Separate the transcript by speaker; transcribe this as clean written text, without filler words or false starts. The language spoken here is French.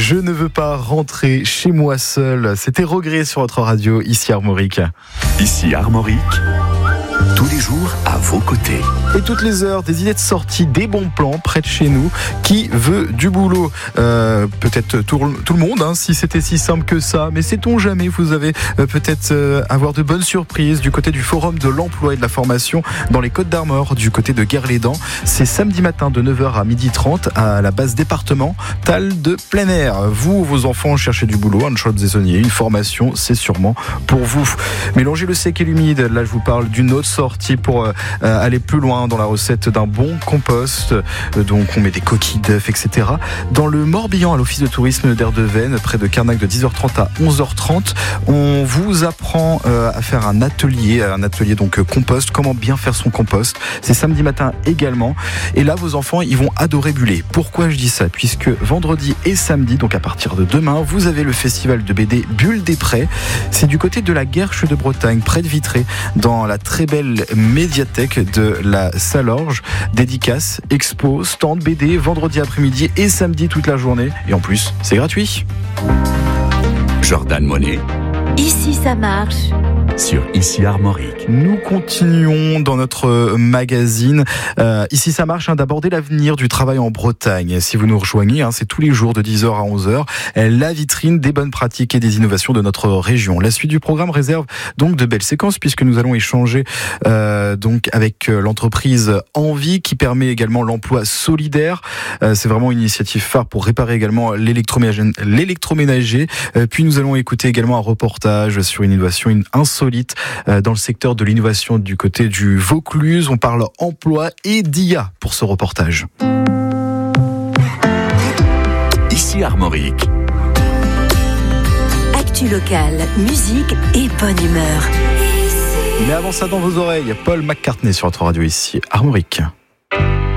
Speaker 1: Je ne veux pas rentrer chez moi seul. C'était Regret sur votre radio, ici Armorique.
Speaker 2: Ici Armorique, tous les jours à vos côtés.
Speaker 1: Et toutes les heures, des idées de sortie, des bons plans près de chez nous. Qui veut du boulot ? Peut-être tout le monde, hein, si c'était si simple que ça. Mais sait-on jamais, vous avez peut-être avoir de bonnes surprises du côté du Forum de l'Emploi et de la Formation dans les Côtes d'Armor, du côté de Guerre-les-Dents. C'est samedi matin de 9h à 12h30 à la base départementale de plein air. Vous, vos enfants, cherchez du boulot, un job saisonnier, une formation, c'est sûrement pour vous. Mélangez le sec et l'humide. Là, je vous parle d'une autre sortie pour aller plus loin dans la recette d'un bon compost. Donc on met des coquilles d'œufs, etc. Dans le Morbihan, à l'office de tourisme d'Erdevenne, près de Carnac, de 10h30 à 11h30, on vous apprend à faire un atelier donc compost, comment bien faire son compost. C'est samedi matin également. Et là, vos enfants, ils vont adorer Buller. Pourquoi je dis ça ? Puisque vendredi et samedi, donc à partir de demain, vous avez le festival de BD Bulle des Prés. C'est du côté de la Guerche de Bretagne, près de Vitré, dans la très belle médiathèque de la Salorge. Dédicace, expo, stand BD, vendredi après-midi et samedi toute la journée. Et en plus, c'est gratuit.
Speaker 2: Jordan Monet.
Speaker 3: Ici ça marche.
Speaker 2: Sur Ici Armorique.
Speaker 1: Nous continuons dans notre magazine. Ici ça marche, d'aborder l'avenir du travail en Bretagne. Si vous nous rejoignez, c'est tous les jours de 10h à 11h. La vitrine des bonnes pratiques et des innovations de notre région. La suite du programme réserve donc de belles séquences puisque nous allons échanger donc avec l'entreprise Envie qui permet également l'emploi solidaire. C'est vraiment une initiative phare pour réparer également l'électroménager. Puis nous allons écouter également un reportage sur une innovation insolite dans le secteur de l'innovation du côté du Vaucluse. On parle emploi et d'IA pour ce reportage.
Speaker 2: Ici Armorique.
Speaker 3: Actu locale, musique et bonne humeur.
Speaker 1: Mais avant ça, dans vos oreilles, Paul McCartney sur votre radio ici Armorique.